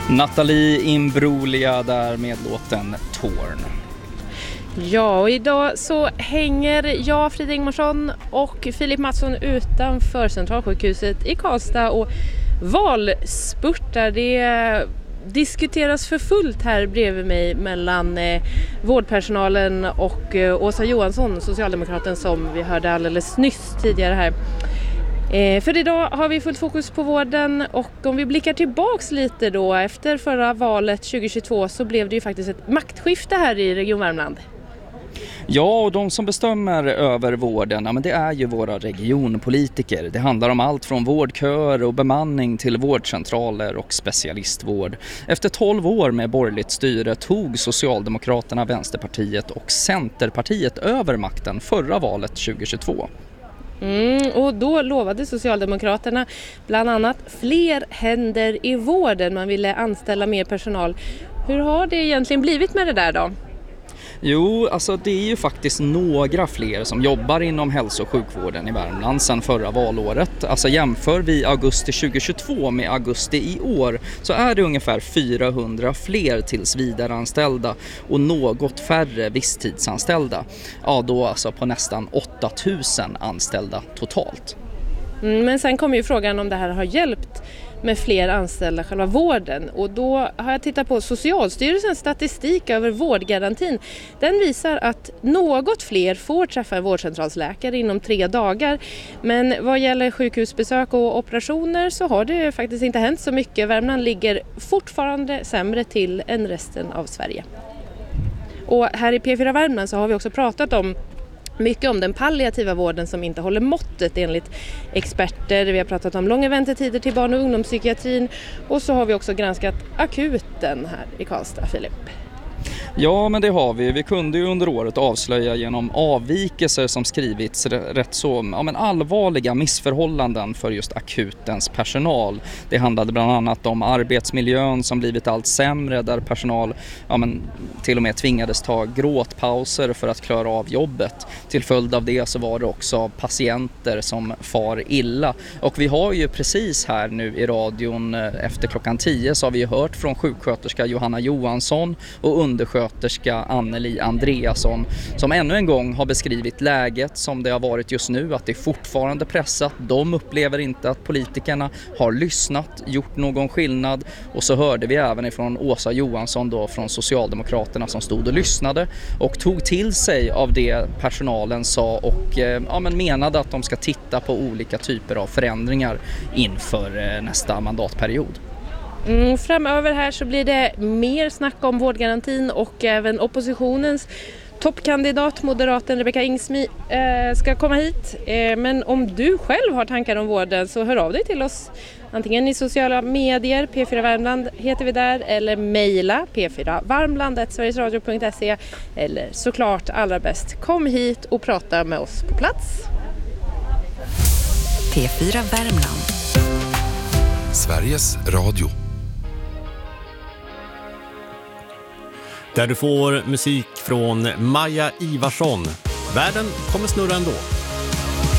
Nathalie Imbruglia där med låten Torn. Ja, och idag så hänger jag, Frida Ingmarsson och Filip Mattsson utanför Centralsjukhuset i Karlstad och valspurtar. Det diskuteras för fullt här bredvid mig mellan vårdpersonalen och Åsa Johansson, socialdemokraten som vi hörde alldeles nyss tidigare här. För idag har vi fullt fokus på vården, och om vi blickar tillbaks lite då efter förra valet 2022 så blev det ju faktiskt ett maktskifte här i Region Värmland. Ja, och de som bestämmer över vården, men det är ju våra regionpolitiker. Det handlar om allt från vårdköer och bemanning till vårdcentraler och specialistvård. Efter 12 år med borgerligt styre tog Socialdemokraterna, Vänsterpartiet och Centerpartiet över makten förra valet 2022. Och då lovade Socialdemokraterna bland annat fler händer i vården. Man ville anställa mer personal. Hur har det egentligen blivit med det där då? Jo, alltså det är ju faktiskt några fler som jobbar inom hälso- och sjukvården i Värmland sedan förra valåret. Alltså jämför vi augusti 2022 med augusti i år så är det ungefär 400 fler tillsvidareanställda och något färre visstidsanställda. Ja, då alltså på nästan 8000 anställda totalt. Men sen kommer ju frågan om det här har hjälpt med fler anställda i själva vården, och då har jag tittat på Socialstyrelsens statistik över vårdgarantin. Den visar att något fler får träffa en vårdcentralsläkare inom 3 dagar, men vad gäller sjukhusbesök och operationer så har det faktiskt inte hänt så mycket. Värmland ligger fortfarande sämre till än resten av Sverige. Och här i P4 Värmland så har vi också pratat mycket om den palliativa vården som inte håller måttet enligt experter. Vi har pratat om långa väntetider till barn- och ungdomspsykiatrin, och så har vi också granskat akuten här i Karlstad, Filip. Ja, men det har vi. Vi kunde ju under året avslöja genom avvikelser som skrivits rätt så allvarliga missförhållanden för just akutens personal. Det handlade bland annat om arbetsmiljön som blivit allt sämre, där personal till och med tvingades ta gråtpauser för att klara av jobbet. Till följd av det så var det också patienter som far illa. Och vi har ju precis här nu i radion efter klockan 10 så har vi hört från sjuksköterska Johanna Johansson och undersköterska Anneli Andreasson som ännu en gång har beskrivit läget som det har varit just nu, att det är fortfarande pressat. De upplever inte att politikerna har lyssnat, gjort någon skillnad, och så hörde vi även ifrån Åsa Johansson då från Socialdemokraterna som stod och lyssnade och tog till sig av det personalen sa och menade att de ska titta på olika typer av förändringar inför nästa mandatperiod. Framöver här så blir det mer snack om vårdgarantin, och även oppositionens toppkandidat, moderaten Rebecka Ingsmy, ska komma hit. Men om du själv har tankar om vården så hör av dig till oss. Antingen i sociala medier, P4 Värmland heter vi där, eller mejla p4varmland@sverigesradio.se, eller såklart allra bäst, kom hit och prata med oss på plats. P4 Värmland. Sveriges Radio. Där du får musik från Maja Ivarsson. Världen kommer snurra ändå.